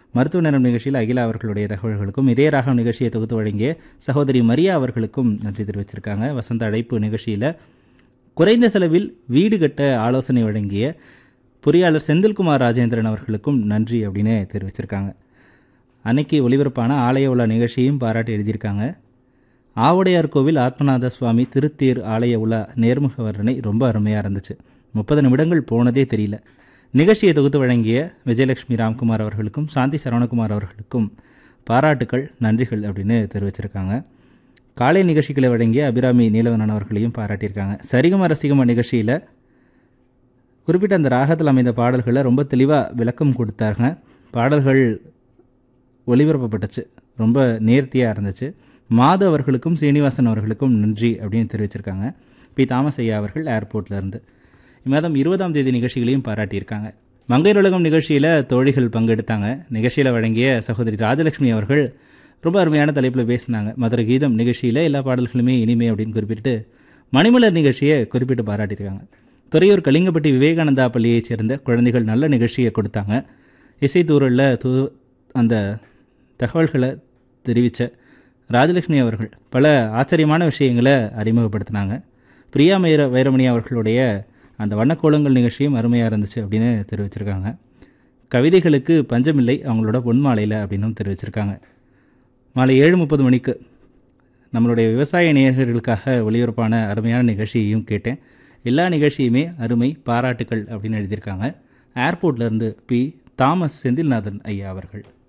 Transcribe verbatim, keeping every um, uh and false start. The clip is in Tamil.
மருத்துவ நேரம் நிகழ்ச்சியில் அகிலா அவர்களுடைய தகவல்களுக்கும், இதே ராகம் நிகழ்ச்சியை தொகுத்து வழங்கிய சகோதரி மரியா அவர்களுக்கும் நன்றி தெரிவிச்சிருக்காங்க. வசந்த அழைப்பு நிகழ்ச்சியில் குறைந்த செலவில் வீடு கட்ட ஆலோசனை வழங்கிய பொறியாளர் செந்தில்குமார் ராஜேந்திரன் அவர்களுக்கும் நன்றி அப்படின்னு தெரிவிச்சிருக்காங்க. அன்னைக்கு ஒளிபரப்பான ஆலய உலா நிகழ்ச்சியும் பாராட்டி எழுதியிருக்காங்க. ஆவுடையார் கோவில் ஆத்மநாத சுவாமி திருத்தேர் ஆலய உலா நேர்முக வர்ணனை ரொம்ப அருமையாக இருந்துச்சு. முப்பது நிமிடங்கள் போனதே தெரியல. நிகழ்ச்சியை தொகுத்து வழங்கிய விஜயலட்சுமி ராம்குமார் அவர்களுக்கும் சாந்தி சரவணகுமார் அவர்களுக்கும் பாராட்டுக்கள், நன்றிகள் அப்படின்னு தெரிவிச்சிருக்காங்க. காலை நிகழ்ச்சிகளை வழங்கிய அபிராமி நீலவனன் அவர்களையும் பாராட்டியிருக்காங்க. சரிகம ரசிகம நிகழ்ச்சியில் குறிப்பிட்ட அந்த ராகத்தில் அமைந்த பாடல்களை ரொம்ப தெளிவாக விளக்கம் கொடுத்தாங்க. பாடல்கள் ஒளிபரப்பப்பட்டுச்சு, ரொம்ப நேர்த்தியாக இருந்துச்சு. மாது அவர்களுக்கும் சீனிவாசன் அவர்களுக்கும் நன்றி அப்படின்னு தெரிவிச்சிருக்காங்க. பி தாமஸ் ஐயா அவர்கள் ஏர்போர்ட்லேருந்து இம்மாதம் இருபதாம் தேதி நிகழ்ச்சிகளையும் பாராட்டியிருக்காங்க. மங்கையர் உலகம் நிகழ்ச்சியில் தோழிகள் பங்கெடுத்தாங்க. நிகழ்ச்சியில் வழங்கிய சகோதரி ராஜலட்சுமி அவர்கள் ரொம்ப அருமையான தலைப்பில் பேசினாங்க. மதுரை கீதம் நிகழ்ச்சியில் எல்லா பாடல்களுமே இனிமை அப்படின்னு குறிப்பிட்டு மணிமலர் நிகழ்ச்சியை குறிப்பிட்டு பாராட்டியிருக்காங்க. துறையூர் கலிங்கப்பட்டி விவேகானந்தா பள்ளியைச் சேர்ந்த குழந்தைகள் நல்ல நிகழ்ச்சியை கொடுத்தாங்க. இசைத்தூரில் தூ அந்த தகவல்களை தெரிவித்த ராஜலட்சுமி அவர்கள் பல ஆச்சரியமான விஷயங்களை அறிமுகப்படுத்தினாங்க. பிரியா வைர வைரமணி அவர்களுடைய அந்த வண்ணக்கோலங்கள் நிகழ்ச்சியும் அருமையாக இருந்துச்சு அப்படின்னு தெரிவிச்சிருக்காங்க. கவிதைகளுக்கு பஞ்சமில்லை அவங்களோட பொன்மாலையில் அப்படின்னும் தெரிவிச்சிருக்காங்க. மாலை ஏழு முப்பது மணிக்கு நம்மளுடைய விவசாய நேயர்களுக்காக ஒளிபரப்பான அருமையான நிகழ்ச்சியையும் கேட்டேன். எல்லா நிகழ்ச்சியுமே அருமை, பாராட்டுக்கள் அப்படின்னு எழுதியிருக்காங்க. ஏர்போர்ட்லேருந்து பி தாமஸ் செந்தில்நாதன் ஐயா அவர்கள்.